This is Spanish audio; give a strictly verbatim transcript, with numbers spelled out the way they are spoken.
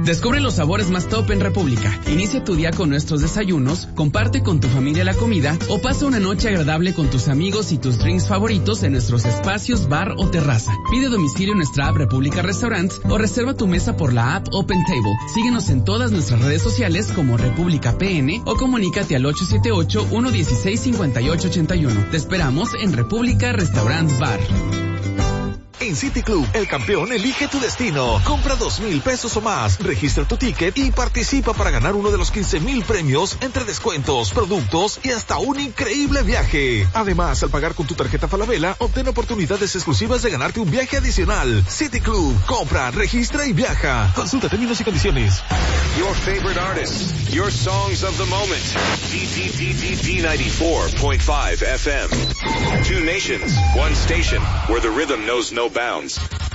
Descubre los sabores más top en República. Inicia tu día con nuestros desayunos, comparte con tu familia la comida o pasa una noche agradable con tus amigos y tus drinks favoritos en nuestros espacios bar o terraza. Pide domicilio en nuestra app República Restaurants o reserva tu mesa por la app Open Table. Síguenos en todas nuestras redes sociales como República P N o comunícate al ocho siete ocho, uno uno seis, cinco ocho ocho uno. Te esperamos en República Restaurant Bar. En City Club, el campeón elige tu destino. Compra dos mil pesos o más, registra tu ticket y participa para ganar uno de los quince mil premios entre descuentos, productos y hasta un increíble viaje. Además, al pagar con tu tarjeta Falabella, obtén oportunidades exclusivas de ganarte un viaje adicional. City Club, compra, registra y viaja. Consulta términos y condiciones. Your favorite artists, your songs of the moment. D ninety-four point five F M. Two nations, one station, where the rhythm knows no bounds.